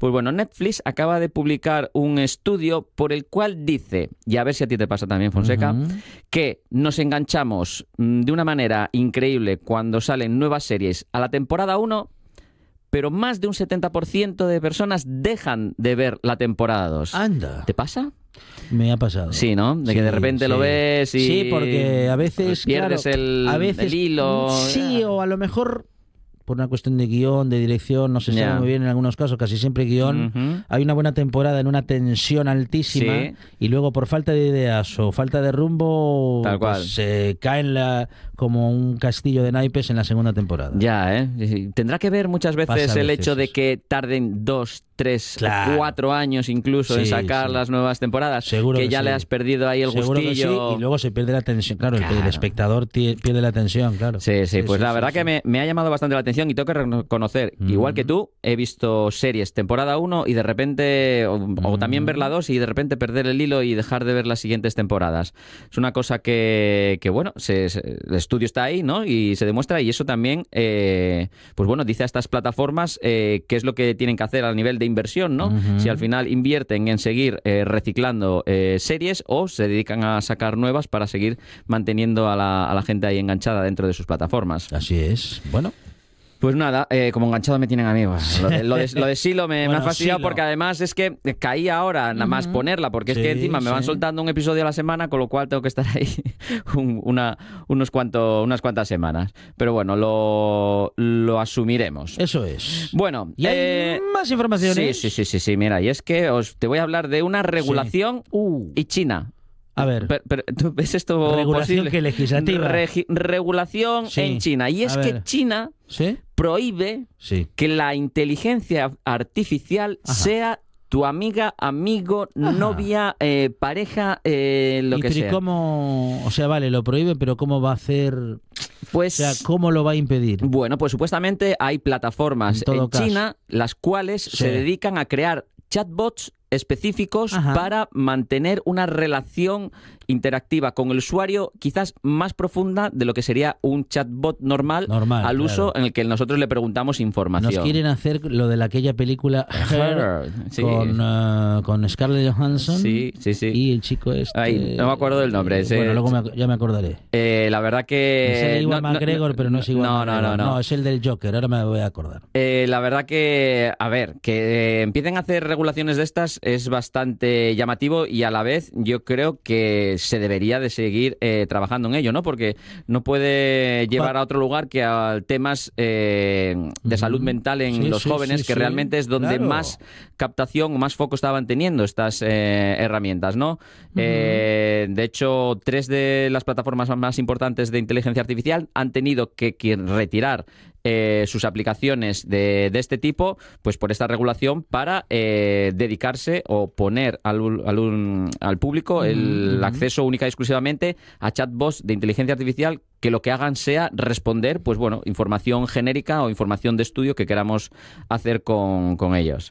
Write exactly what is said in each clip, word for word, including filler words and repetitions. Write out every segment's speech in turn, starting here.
Pues bueno, Netflix acaba de publicar un estudio por el cual dice, y a ver si a ti te pasa también, Fonseca, uh-huh. que nos enganchamos de una manera increíble cuando salen nuevas series a la temporada uno, pero más de un setenta por ciento de personas dejan de ver la temporada dos. Anda. ¿Te pasa? Me ha pasado. Sí, ¿no? De sí, que de repente sí. lo ves y... Sí, porque a veces... pierdes claro, el, a veces, el hilo. Sí, o a lo mejor... por una cuestión de guión, de dirección, no se sabe yeah. muy bien en algunos casos, casi siempre guión. Uh-huh. Hay una buena temporada en una tensión altísima sí. y luego por falta de ideas o falta de rumbo, Tal cual. Pues, se eh, cae en la, como un castillo de naipes en la segunda temporada. Ya, ¿eh? Tendrá que ver muchas veces Pasa el veces hecho de eso. que tarden dos, tres, claro. cuatro años incluso sí, en sacar sí. las nuevas temporadas. Seguro que, que ya sí. le has perdido ahí el Seguro gustillo. Que sí, y luego se pierde la tensión. Claro, claro. El, el espectador t- pierde la tensión, claro. Sí, sí, sí pues sí, la sí, verdad sí. que me, me ha llamado bastante la atención y tengo que reconocer, mm. igual que tú, he visto series temporada uno y de repente, o, mm. o también ver la dos y de repente perder el hilo y dejar de ver las siguientes temporadas. Es una cosa que, que bueno, se, se, el estudio está ahí, ¿no? Y se demuestra, y eso también, eh, pues bueno, dice a estas plataformas eh, qué es lo que tienen que hacer a nivel de inversión, ¿no? Uh-huh. Si al final invierten en seguir eh, reciclando eh, series o se dedican a sacar nuevas para seguir manteniendo a la, a la gente ahí enganchada dentro de sus plataformas. Así es. Bueno. Pues nada, eh, como enganchado me tienen a mí. Lo de, lo de, lo de Silo me, bueno, me ha fastidiado Silo. Porque además es que caí ahora nada más uh-huh. ponerla, porque es sí, que encima me van sí. soltando un episodio a la semana, con lo cual tengo que estar ahí un, una, unos cuanto, unas cuantas semanas. Pero bueno, lo, lo asumiremos. Eso es. Bueno, ¿y hay eh, más informaciones? Sí, sí, sí, sí, sí, mira, y es que os te voy a hablar de una regulación sí. uh. y China. A ver, pero, pero, ¿tú ves esto regulación posible? que legislativa. Regi- regulación sí. en China. Y es que China ¿sí? prohíbe sí. que la inteligencia artificial Ajá. sea tu amiga, amigo, Ajá. novia, eh, pareja, eh, lo ¿Y que sea. ¿Y cómo? O sea, vale, lo prohíbe, pero ¿cómo va a hacer? Pues, o sea, ¿cómo lo va a impedir? Bueno, pues supuestamente hay plataformas en, en China las cuales sí. se dedican a crear chatbots específicos Ajá. para mantener una relación interactiva con el usuario quizás más profunda de lo que sería un chatbot normal, normal al claro. uso en el que nosotros le preguntamos información. Nos quieren hacer lo de la, aquella película Her, sí. con, uh, con Scarlett Johansson sí, sí, sí. y el chico este... Ay, no me acuerdo del nombre. Eh, bueno, luego me, ya me acordaré. Eh, la verdad que... Es igual no, McGregor, no, pero no es igual no, McGregor. No, no, no. No, es el del Joker, ahora me voy a acordar. Eh, la verdad que, a ver, que eh, empiecen a hacer regulaciones de estas es bastante llamativo y a la vez yo creo que se debería de seguir eh, trabajando en ello, ¿no? Porque no puede llevar a otro lugar que a temas eh, de salud mental en sí, los sí, jóvenes, sí, que sí, realmente es donde claro. más captación, más foco estaban teniendo estas eh, herramientas, ¿no? Uh-huh. Eh, de hecho, tres de las plataformas más importantes de inteligencia artificial han tenido que, que retirar Eh, sus aplicaciones de, de este tipo, pues por esta regulación para eh, dedicarse o poner al, al, al público el uh-huh. acceso única y exclusivamente a chatbots de inteligencia artificial que lo que hagan sea responder, pues bueno, información genérica o información de estudio que queramos hacer con, con ellos.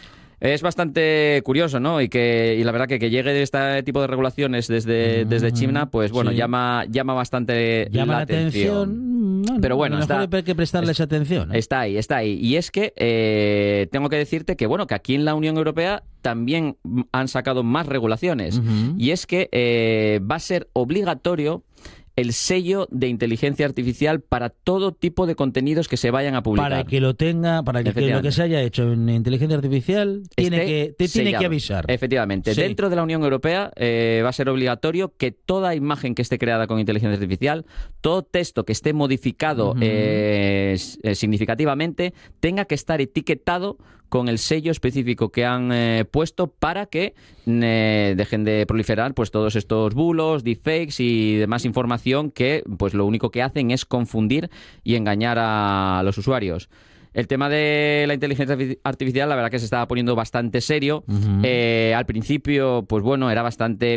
Es bastante curioso, ¿no? Y que y la verdad que que llegue este tipo de regulaciones desde, desde China, pues bueno, sí. llama llama bastante llama la, la atención. atención. Bueno, Pero bueno, a lo mejor está, hay que prestarles es, atención. ¿eh? Está ahí, está ahí. Y es que eh, tengo que decirte que bueno, que aquí en la Unión Europea también han sacado más regulaciones. Uh-huh. Y es que eh, va a ser obligatorio el sello de inteligencia artificial para todo tipo de contenidos que se vayan a publicar. Para que lo tenga, para que, que lo que se haya hecho en inteligencia artificial tiene Esté que, te tiene sellado. que avisar. Efectivamente. Sí. Dentro de la Unión Europea eh, va a ser obligatorio que toda imagen que esté creada con inteligencia artificial, todo texto que esté modificado uh-huh. eh, significativamente, tenga que estar etiquetado con el sello específico que han eh, puesto para que eh, dejen de proliferar pues todos estos bulos, deepfakes y demás información que pues lo único que hacen es confundir y engañar a los usuarios. El tema de la inteligencia artificial, la verdad que se estaba poniendo bastante serio. Uh-huh. Eh, al principio, pues bueno, era bastante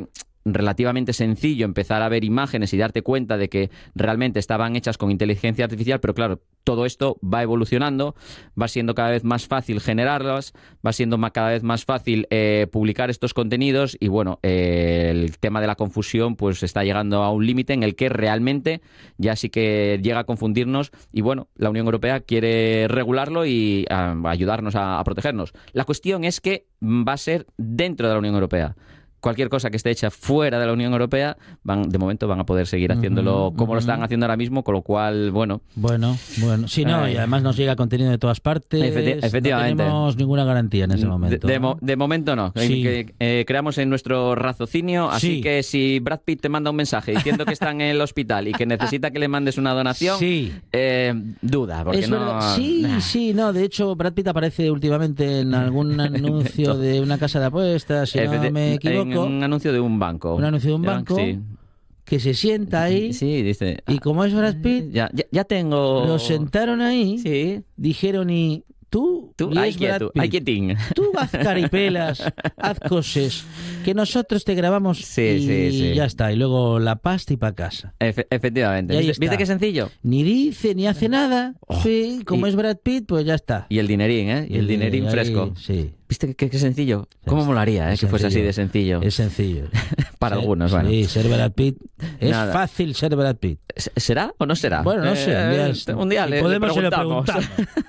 relativamente sencillo empezar a ver imágenes y darte cuenta de que realmente estaban hechas con inteligencia artificial, pero claro, todo esto va evolucionando, va siendo cada vez más fácil generarlas, va siendo más, cada vez más fácil eh, publicar estos contenidos y bueno, eh, el tema de la confusión pues está llegando a un límite en el que realmente ya sí que llega a confundirnos y bueno, la Unión Europea quiere regularlo y a, ayudarnos a, a protegernos. La cuestión es que va a ser dentro de la Unión Europea. Cualquier cosa que esté hecha fuera de la Unión Europea, van, de momento van a poder seguir haciéndolo uh-huh, como uh-huh. lo están haciendo ahora mismo, con lo cual, bueno... Bueno, bueno, sí, no, eh, y además nos llega contenido de todas partes, efecti- efectivamente. No tenemos ninguna garantía en ese momento. De, de, ¿no? mo- de momento no, sí. que, eh, creamos en nuestro raciocinio, así sí. que si Brad Pitt te manda un mensaje diciendo que está en el hospital y que necesita que le mandes una donación, sí. eh, duda, porque es no... verdad. Sí, nah. sí, no, de hecho Brad Pitt aparece últimamente en algún anuncio de una casa de apuestas, si Efecti- no me equivoco. En un anuncio de un banco. Un anuncio de un banco sí. que se sienta ahí. Sí, dice. Y como es Brad Pitt, ya, ya, ya tengo. Lo sentaron ahí. Sí. Dijeron y tú, tú y hay es quieto, Brad Pitt, hay quietín. Tú haz caripelas, haz cosas, que nosotros te grabamos sí, y sí, sí. ya está. Y luego la pasta y para casa. Efe- efectivamente. ¿Viste, ¿Viste qué sencillo? Ni dice ni hace nada. Oh. Sí, como y, es Brad Pitt, pues ya está. Y el dinerín, ¿eh? Y el, el dinerín ahí, fresco. Sí. ¿Viste qué, qué sencillo? ¿Cómo es, molaría eh, que fuese así de sencillo? Es sencillo. Para ser, algunos, bueno. Sí, ser Brad Pitt. Es Nada. fácil ser Brad Pitt. ¿Será o no será? Bueno, no sé. Eh, un día, es, un día le, podemos le preguntamos. Se lo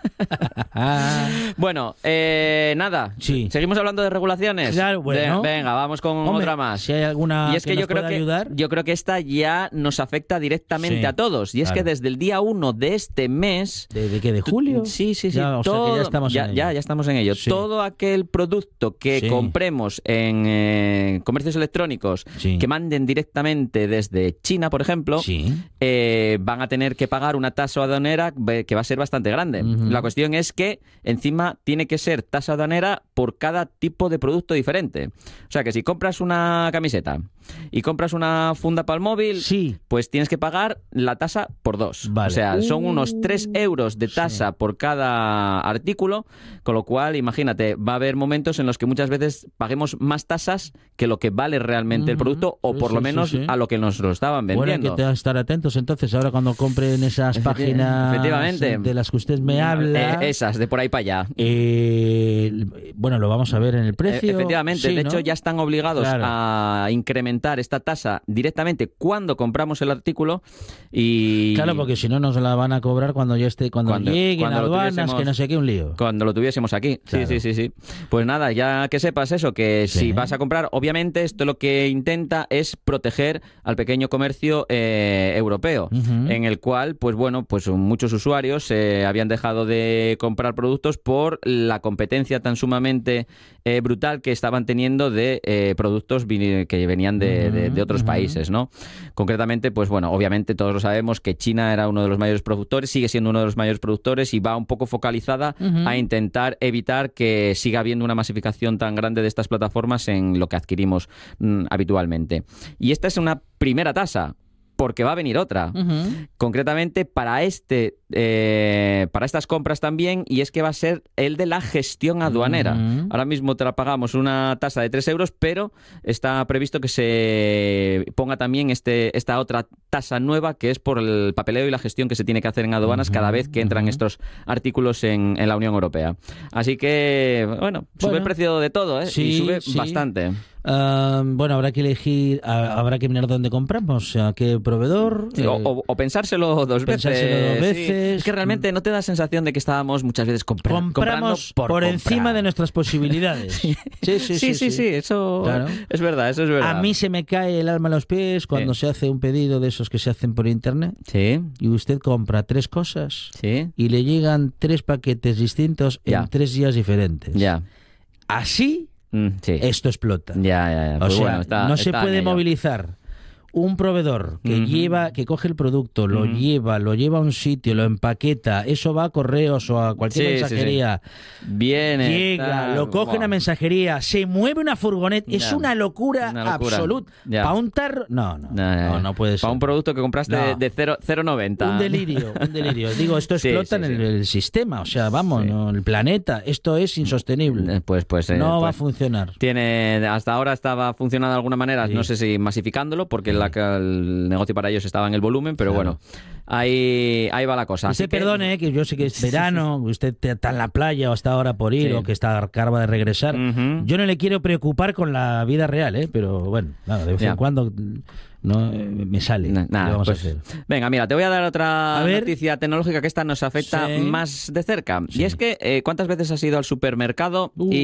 preguntamos. Bueno, eh, nada. Sí. ¿Seguimos hablando de regulaciones? Claro, bueno. De, venga, vamos con Hombre, otra más. Si hay alguna y es que, que yo nos creo pueda que ayudar. yo creo que esta ya nos afecta directamente sí, a todos. Y es claro. que desde el día uno de este mes... ¿De, de qué? ¿De julio? Sí, sí, sí. Ya, o todo, sea que ya estamos ya, en ello. Ya, ya estamos en ello. Sí. Todo aquel producto que sí. compremos en eh, comercios electrónicos sí. que manden directamente desde China, por ejemplo, sí. eh, van a tener que pagar una tasa aduanera que va a ser bastante grande. Uh-huh. La cuestión es que encima tiene que ser tasa aduanera por cada tipo de producto diferente. O sea que si compras una camiseta y compras una funda para el móvil, sí. pues tienes que pagar la tasa por dos. Vale. O sea, son uh, unos tres euros de tasa sí. por cada artículo, con lo cual, imagínate, va a haber momentos en los que muchas veces paguemos más tasas que lo que vale realmente uh-huh. el producto, o sí, por sí, lo menos sí, sí. a lo que nos lo estaban vendiendo. Bueno, hay que estar atentos entonces, ahora cuando compren esas páginas Efectivamente. de las que usted me habla. Eh, esas, de por ahí para allá. Eh, bueno, lo vamos a ver en el precio. Efectivamente, sí, de ¿no? hecho ya están obligados claro. a incrementar esta tasa directamente cuando compramos el artículo y... Claro, porque si no nos la van a cobrar cuando ya esté, cuando, cuando lleguen cuando aduanas, que no sé qué, un lío. Cuando lo tuviésemos aquí. Claro. Sí, sí, sí, sí. Pues nada, ya que sepas eso, que sí. si vas a comprar, obviamente esto lo que intenta es proteger al pequeño comercio eh, europeo, uh-huh. en el cual, pues bueno, pues muchos usuarios eh, habían dejado de comprar productos por la competencia tan sumamente eh, brutal que estaban teniendo de eh, productos vin- que venían de, uh-huh. de, de otros uh-huh. países, ¿no? Concretamente, pues bueno, obviamente todos lo sabemos que China era uno de los mayores productores, sigue siendo uno de los mayores productores y va un poco focalizada uh-huh. a intentar evitar que siga habiendo una masificación tan grande de estas plataformas en lo que adquirimos mm, habitualmente. Y esta es una primera tasa, porque va a venir otra, uh-huh. concretamente para este eh, para estas compras también, y es que va a ser el de la gestión aduanera. Uh-huh. Ahora mismo te la pagamos una tasa de tres euros, pero está previsto que se ponga también este esta otra tasa nueva, que es por el papeleo y la gestión que se tiene que hacer en aduanas uh-huh. cada vez que entran uh-huh. estos artículos en, en la Unión Europea. Así que, bueno, sube bueno, el precio de todo, ¿eh? Sí, y sube sí. bastante. Uh, bueno, habrá que elegir, habrá que mirar dónde compramos, a qué proveedor. Sí, eh, o, o, o pensárselo dos pensárselo veces. dos veces. Sí. Es que realmente no te da sensación de que estábamos muchas veces compra- comprando Compramos por, por comprar. encima de nuestras posibilidades. sí. Sí, sí, sí, sí, sí, sí, sí, eso claro. es verdad, eso es verdad. A mí se me cae el alma a los pies cuando sí. se hace un pedido de esos que se hacen por internet. Sí. Y usted compra tres cosas. Sí. Y le llegan tres paquetes distintos ya. en tres días diferentes. Ya. Así, mm, sí. esto explota. Ya, ya, ya. O pues sea, bueno, está, no se está puede en ello. movilizar un proveedor que Ujú. lleva, que coge el producto, lo Ujú. lleva, lo lleva a un sitio, lo empaqueta, eso va a correos o a cualquier Sí, sí, sí. mensajería. Viene. Llega, tal, lo coge buah. una mensajería, se mueve una furgoneta, es Ya. una locura, Una locura. absoluta. Ya. Para un tarro, no, no, No, no, no puede ser. Para un producto que compraste No. de cero coma noventa. Un delirio, un delirio. Digo, esto Sí, explota sí, en el, sí. el sistema, o sea, vamos, Sí. no, el planeta, esto es insostenible. Eh, Pues, pues, eh, no va a pues, funcionar. Tiene, hasta ahora estaba funcionando de alguna manera, Sí. no sé si masificándolo, porque Sí. la, el negocio para ellos estaba en el volumen, pero Claro. bueno, ahí, ahí va la cosa. Usted Así que- perdone, eh, que yo sé que es verano, que usted está en la playa o está ahora por ir Sí. o que está acaba de regresar. Ujú. Yo no le quiero preocupar con la vida real, ¿eh? Pero bueno, nada, de vez Ya. en cuando no eh, me sale. Na- ¿Qué nada, vamos pues, a hacer? venga, mira, te voy a dar otra A ver. noticia tecnológica que esta nos afecta Sí. más de cerca. Sí. Y es que, eh, ¿cuántas veces has ido al supermercado Uh. y